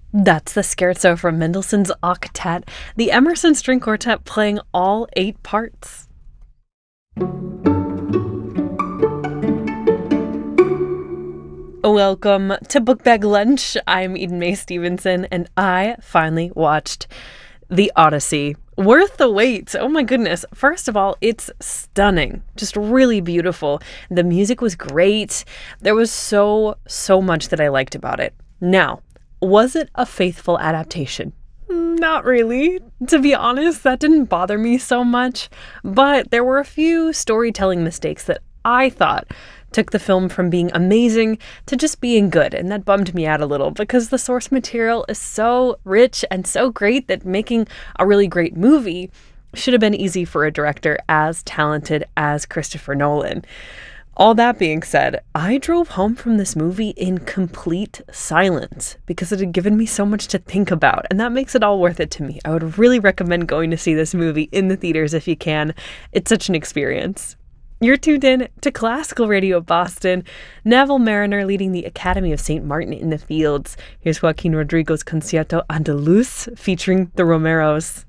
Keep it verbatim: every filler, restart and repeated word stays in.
That's the scherzo from Mendelssohn's Octet, the Emerson String Quartet playing all eight parts. Welcome to Book Bag Lunch. I'm Eden Mae Stevenson, and I finally watched The Odyssey. Worth the wait. Oh my goodness. First of all, it's stunning. Just really beautiful. The music was great. There was so, so much that I liked about it. Now, was it a faithful adaptation? Not really. To be honest, that didn't bother me so much. But there were a few storytelling mistakes that I thought took the film from being amazing to just being good, and that bummed me out a little because the source material is so rich and so great that making a really great movie should have been easy for a director as talented as Christopher Nolan. All that being said, I drove home from this movie in complete silence because it had given me so much to think about, and that makes it all worth it to me. I would really recommend going to see this movie in the theaters if you can. It's such an experience. You're tuned in to Classical Radio Boston. Naval Mariner leading the Academy of Saint Martin in the Fields. Here's Joaquin Rodrigo's Concierto Andaluz featuring the Romeros.